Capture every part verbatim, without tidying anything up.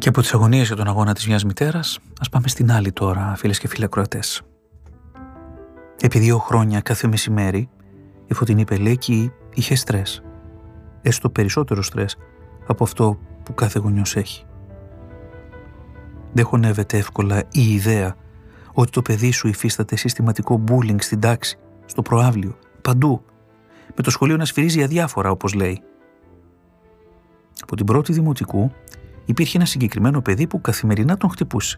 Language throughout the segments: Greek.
Και από τις αγωνίες για τον αγώνα της μιας μητέρας, ας πάμε στην άλλη τώρα, φίλες και φίλοι ακροατές. Επί δύο χρόνια κάθε μεσημέρι η Φωτεινή Πελέκη είχε στρες, έστω περισσότερο στρες από αυτό που κάθε γονιός έχει. Δεν χωνεύεται εύκολα η ιδέα ότι το παιδί σου υφίσταται συστηματικό bullying στην τάξη, στο προαύλιο, παντού, με το σχολείο να σφυρίζει αδιάφορα, όπως λέει. Από την πρώτη δημοτικού υπήρχε ένα συγκεκριμένο παιδί που καθημερινά τον χτυπούσε.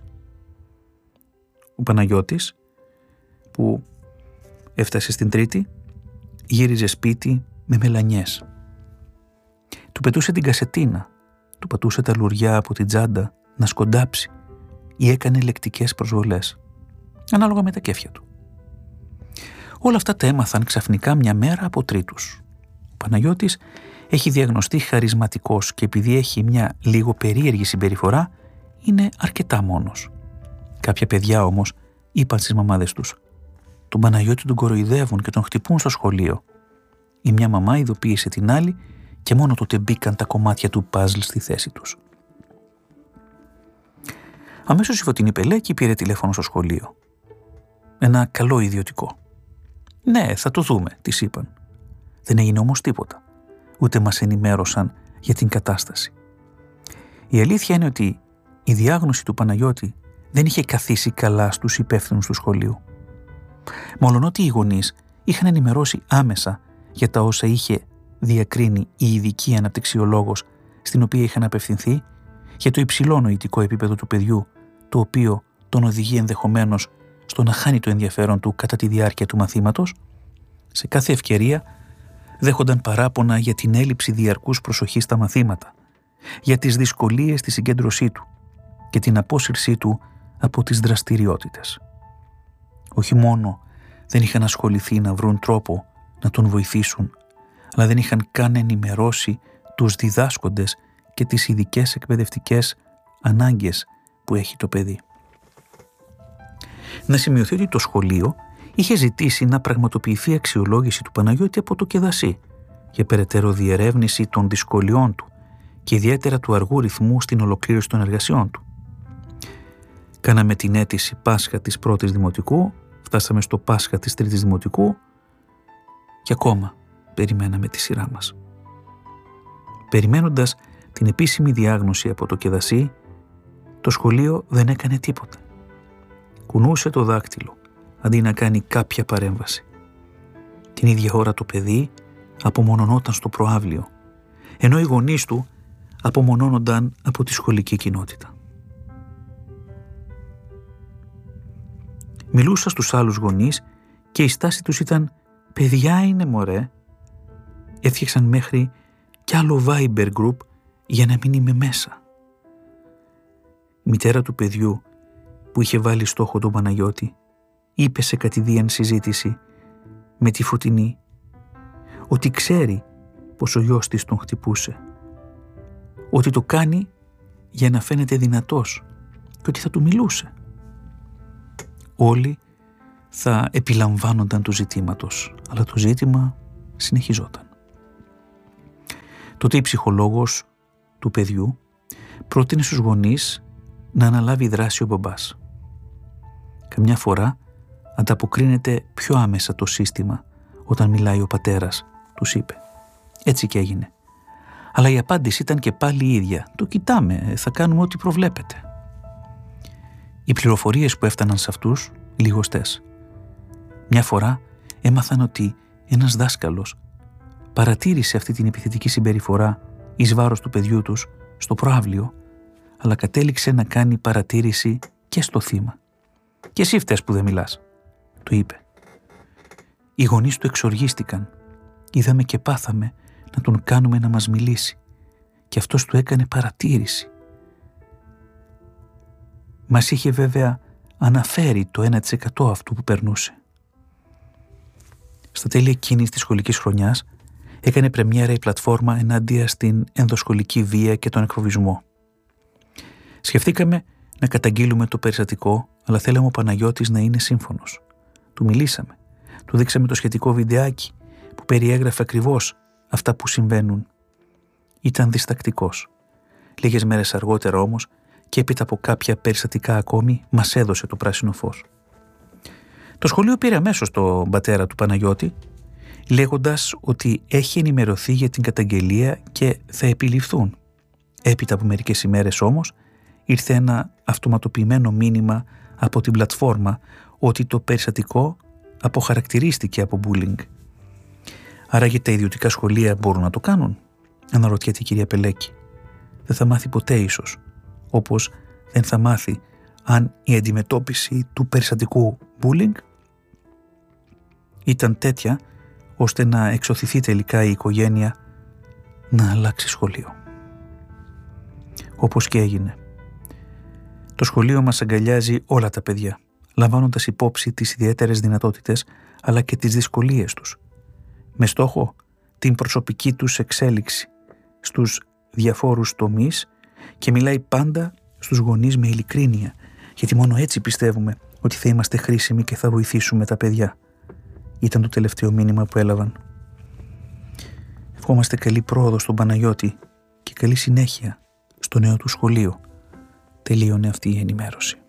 Ο Παναγιώτης, που έφτασε στην τρίτη, γύριζε σπίτι με μελανιές. Του πετούσε την κασετίνα, του πατούσε τα λουριά από την τσάντα να σκοντάψει ή έκανε λεκτικές προσβολές, ανάλογα με τα κέφια του. Όλα αυτά τα έμαθαν ξαφνικά μια μέρα από τρίτους. Ο Παναγιώτης έχει διαγνωστεί χαρισματικός και επειδή έχει μια λίγο περίεργη συμπεριφορά, είναι αρκετά μόνος. Κάποια παιδιά όμως είπαν στις μαμάδες τους: τον Παναγιώτη τον κοροϊδεύουν και τον χτυπούν στο σχολείο. Η μια μαμά ειδοποίησε την άλλη και μόνο τότε μπήκαν τα κομμάτια του παζλ στη θέση τους. Αμέσως η Φωτεινή Πελέκη πήρε τηλέφωνο στο σχολείο. Ένα καλό ιδιωτικό. «Ναι, θα το δούμε», της είπαν. Δεν έγινε όμως τίποτα. Ούτε μας ενημέρωσαν για την κατάσταση. Η αλήθεια είναι ότι η διάγνωση του Παναγιώτη δεν είχε καθίσει καλά στους υπεύθυνους του σχολείου. Μολονότι οι γονείς είχαν ενημερώσει άμεσα για τα όσα είχε διακρίνει η ειδική αναπτυξιολόγος στην οποία είχαν απευθυνθεί, για το υψηλό νοητικό επίπεδο του παιδιού, το οποίο τον οδηγεί ενδεχομένως στο να χάνει το ενδιαφέρον του κατά τη διάρκεια του μαθήματος, σε κάθε ευκαιρία δέχονταν παράπονα για την έλλειψη διαρκούς προσοχής στα μαθήματα, για τις δυσκολίες στη συγκέντρωσή του και την απόσυρσή του από τις δραστηριότητες. Όχι μόνο δεν είχαν ασχοληθεί να βρουν τρόπο να τον βοηθήσουν, αλλά δεν είχαν καν ενημερώσει τους διδάσκοντες και τις ειδικές εκπαιδευτικές ανάγκες που έχει το παιδί. Να σημειωθεί ότι το σχολείο είχε ζητήσει να πραγματοποιηθεί αξιολόγηση του Παναγιώτη από το ΚΕΔΑΣΥ για περαιτέρω διερεύνηση των δυσκολιών του και ιδιαίτερα του αργού ρυθμού στην ολοκλήρωση των εργασιών του. Κάναμε την αίτηση Πάσχα της πρώτης Δημοτικού, φτάσαμε στο Πάσχα της τρίτης Δημοτικού και ακόμα περιμέναμε τη σειρά μας. Περιμένοντας την επίσημη διάγνωση από το ΚΕΔΑΣΥ, το σχολείο δεν έκανε τίποτα. Κουνούσε το δάκτυλο αντί να κάνει κάποια παρέμβαση. Την ίδια ώρα το παιδί απομονωνόταν στο προαύλιο, ενώ οι γονείς του απομονώνονταν από τη σχολική κοινότητα. Μιλούσα στους άλλους γονείς και η στάση τους ήταν «παιδιά είναι μωρέ». Έφτιαξαν μέχρι κι άλλο Viber group για να μην είμαι μέσα. Η μητέρα του παιδιού που είχε βάλει στόχο τον Παναγιώτη είπε σε κατηδίαν συζήτηση με τη Φωτεινή ότι ξέρει πως ο γιος της τον χτυπούσε, ότι το κάνει για να φαίνεται δυνατός και ότι θα του μιλούσε. Όλοι θα επιλαμβάνονταν του ζητήματος, αλλά το ζήτημα συνεχιζόταν. Τότε η ψυχολόγος του παιδιού πρότεινε στους γονείς να αναλάβει δράση ο μπαμπάς. Καμιά φορά ανταποκρίνεται πιο άμεσα το σύστημα όταν μιλάει ο πατέρας, τους είπε. Έτσι και έγινε. Αλλά η απάντηση ήταν και πάλι η ίδια. Το κοιτάμε, θα κάνουμε ό,τι προβλέπετε. Οι πληροφορίες που έφταναν σε αυτούς, λιγοστές. Μια φορά έμαθαν ότι ένας δάσκαλος παρατήρησε αυτή την επιθετική συμπεριφορά εις βάρος του παιδιού τους στο προαύλιο, αλλά κατέληξε να κάνει παρατήρηση και στο θύμα. «Και εσύ φταίς που δεν μιλάς», του είπε. Οι γονείς του εξοργίστηκαν. Είδαμε και πάθαμε να τον κάνουμε να μας μιλήσει και αυτός του έκανε παρατήρηση. Μας είχε βέβαια αναφέρει το ένα τοις εκατό αυτού που περνούσε. Στα τέλη εκείνης της σχολικής χρονιάς έκανε πρεμιέρα η πλατφόρμα ενάντια στην ενδοσχολική βία και τον εκφοβισμό. Σκεφτήκαμε να καταγγείλουμε το περιστατικό, αλλά θέλαμε ο Παναγιώτης να είναι σύμφωνος. Του μιλήσαμε, του δείξαμε το σχετικό βιντεάκι που περιέγραφε ακριβώς αυτά που συμβαίνουν. Ήταν διστακτικός. Λίγες μέρες αργότερα όμως και έπειτα από κάποια περιστατικά ακόμη μας έδωσε το πράσινο φως. Το σχολείο πήρε αμέσως τον πατέρα του Παναγιώτη, λέγοντας ότι έχει ενημερωθεί για την καταγγελία και θα επιληφθούν. Έπειτα από μερικές ημέρες όμως ήρθε ένα αυτοματοποιημένο μήνυμα από την πλατφόρμα ότι το περιστατικό αποχαρακτηρίστηκε από bullying. Άρα γιατί τα ιδιωτικά σχολεία μπορούν να το κάνουν, αναρωτιέται η κυρία Πελέκη. Δεν θα μάθει ποτέ ίσως, όπως δεν θα μάθει αν η αντιμετώπιση του περιστατικού bullying ήταν τέτοια ώστε να εξωθηθεί τελικά η οικογένεια να αλλάξει σχολείο. Όπως και έγινε. Το σχολείο μας αγκαλιάζει όλα τα παιδιά, λαμβάνοντας υπόψη τις ιδιαίτερες δυνατότητες αλλά και τις δυσκολίες τους, με στόχο την προσωπική τους εξέλιξη στους διαφόρους τομείς και μιλάει πάντα στους γονείς με ειλικρίνεια, γιατί μόνο έτσι πιστεύουμε ότι θα είμαστε χρήσιμοι και θα βοηθήσουμε τα παιδιά. Ήταν το τελευταίο μήνυμα που έλαβαν. Ευχόμαστε καλή πρόοδο στον Παναγιώτη και καλή συνέχεια στο νέο του σχολείο. Τελείωνε αυτή η ενημέρωση.